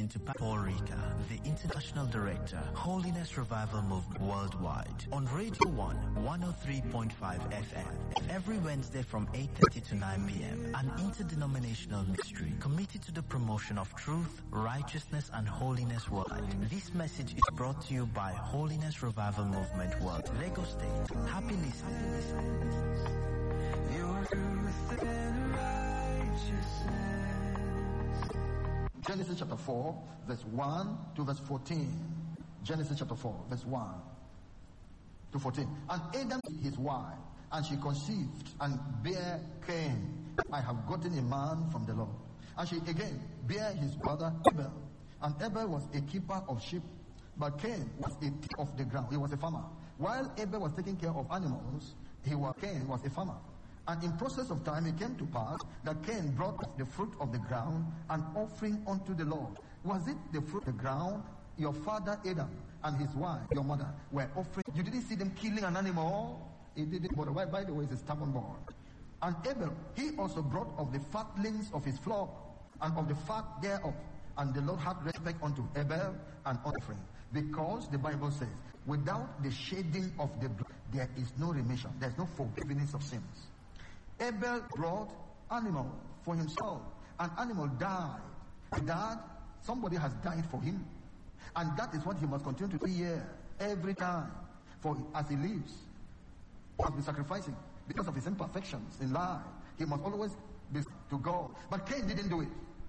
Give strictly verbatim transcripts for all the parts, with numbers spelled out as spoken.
to Paul Rika, the International Director, Holiness Revival Movement Worldwide, on Radio one, one oh three point five F M, every Wednesday from eight thirty to nine p.m. An interdenominational ministry committed to the promotion of truth, righteousness, and holiness worldwide. This message is brought to you by Holiness Revival Movement World, Lagos State. Happy listening. Your truth and righteousness. Genesis chapter four, verse one to verse fourteen. Genesis chapter four, verse one to fourteen. And Adam, his wife, and she conceived and bare Cain. I have gotten a man from the Lord. And she again bare his brother Abel. And Abel was a keeper of sheep, but Cain was a thief of the ground. He was a farmer. While Abel was taking care of animals, he was Cain was a farmer. And in process of time, it came to pass that Cain brought the fruit of the ground, an offering unto the Lord. Was it the fruit of the ground? Your father Adam and his wife, your mother, were offering. You didn't see them killing an animal. He didn't. But by the way, he's a stubborn boy. And Abel, he also brought of the fatlings of his flock and of the fat thereof. And the Lord had respect unto Abel and offering. Because the Bible says, without the shedding of the blood, there is no remission. There is no forgiveness of sins. Abel brought animal for himself. An animal died. Dad, somebody has died for him. And that is what he must continue to do here every time. For as he lives, he must be sacrificing. Because of his imperfections in life, he must always be to God. But Cain didn't do it.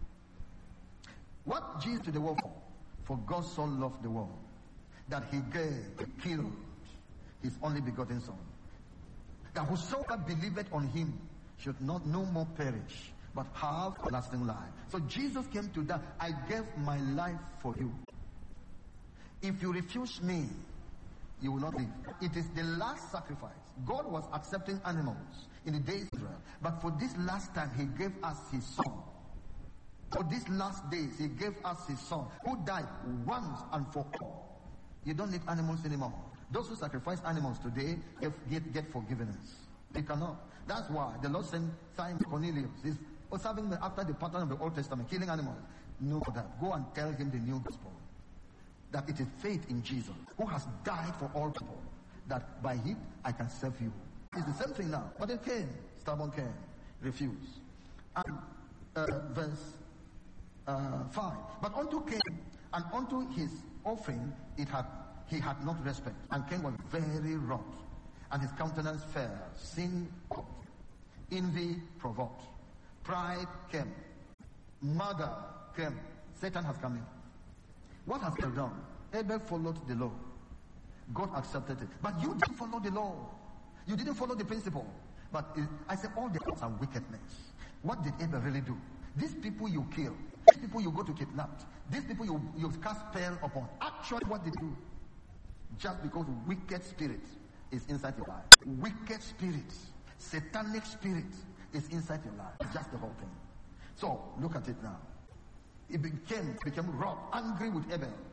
What Jesus to the world for? For God so loved the world that he gave, he killed his only begotten son. That whosoever believeth on him should not no more perish, but have lasting life. So Jesus came to die. I gave my life for you. If you refuse me, you will not live. It is the last sacrifice. God was accepting animals in the days of Israel. But for this last time, he gave us his son. For these last days, he gave us his son, who died once and for all. You don't need animals anymore. Those who sacrifice animals today get, get forgiveness. They cannot. That's why the Lord sent Simon Cornelius. He's serving after the pattern of the Old Testament, killing animals. No, that. Go and tell him the new gospel. That it is faith in Jesus, who has died for all people. That by him I can serve you. It's the same thing now. But then Cain, stubborn Cain, refused. And uh, verse uh, five. But unto Cain and unto his offering it had he had not respect, and Cain was very wroth, and his countenance fell. Sin caught, envy provoked, pride came, murder came. Satan has come in. What has Abel done? Abel followed the law. God accepted it. But you didn't follow the law. You didn't follow the principle. But it, I say all the acts are wickedness. What did Abel really do? These people you kill, these people you go to kidnap, these people you, you cast spell upon, actually what did they do? Just because wicked spirit is inside your life. Wicked spirit, satanic spirit is inside your life. Just the whole thing. So, look at it now. It became, became wroth, angry with Abel.